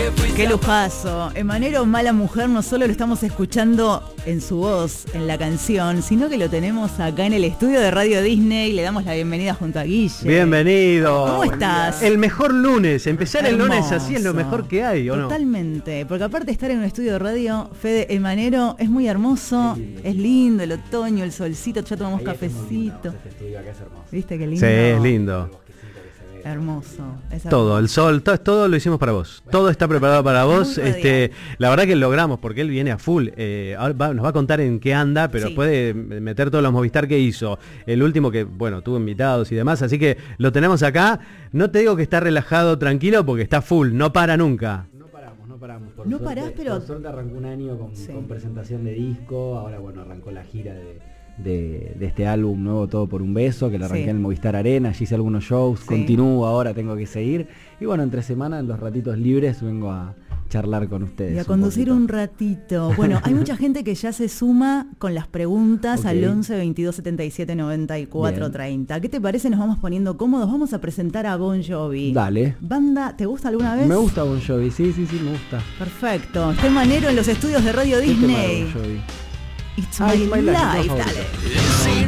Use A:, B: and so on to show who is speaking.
A: Qué lujazo. Emanero Mala Mujer no solo lo estamos escuchando en su voz, en la canción, sino que lo tenemos acá en el estudio de Radio Disney. Le damos la bienvenida junto a Guille.
B: Bienvenido.
A: ¿Cómo estás?
B: El mejor lunes. Empezar
A: Hermoso.
B: El lunes así es lo mejor que hay, ¿o no?
A: Totalmente. Porque aparte de estar en un estudio de radio, Fede, Emanero es muy hermoso. Es lindo el otoño, el solcito, ya tomamos cafecito.
C: Este estudio acá es hermoso.
A: ¿Viste qué lindo?
B: Sí, es lindo.
A: Hermoso.
B: Todo, el sol, todo lo hicimos para vos. Todo está preparado para vos. La verdad que logramos, porque él viene a full. Ahora nos va a contar en qué anda, pero
A: Sí.
B: puede meter todos los Movistar que hizo. El último que, bueno, tuvo invitados y demás, así que lo tenemos acá. No te digo que está relajado, tranquilo, porque está full, no para nunca.
C: No paramos.
A: No parás, pero-
C: Por suerte arrancó un año
A: Sí.
C: con presentación de disco. Ahora, bueno, arrancó la gira de este álbum nuevo, Todo por un Beso, que lo arranqué
A: Sí.
C: en el Movistar Arena. Allí hice algunos shows,
A: Sí.
C: continúo, ahora tengo que seguir. Y bueno, entre semana, en los ratitos libres, vengo a charlar con ustedes.
A: Y a conducir
C: poquito.
A: un ratito. Bueno, hay mucha gente que ya se suma con las preguntas
C: Ok.
A: al 11 22 77 94
C: Bien.
A: 30. ¿Qué te parece? Nos vamos poniendo cómodos. Vamos a presentar a Bon Jovi.
C: Dale.
A: Banda, ¿te gusta alguna vez?
C: Me gusta Bon Jovi, sí, me gusta.
A: Perfecto. Está Emanero en los estudios de Radio
C: ¿Qué tema de
A: Disney.
C: Bon Jovi?
A: It's
C: Ah,
A: my
C: It's My Life,
A: life.
C: mi tema
A: Dale.
C: favorito.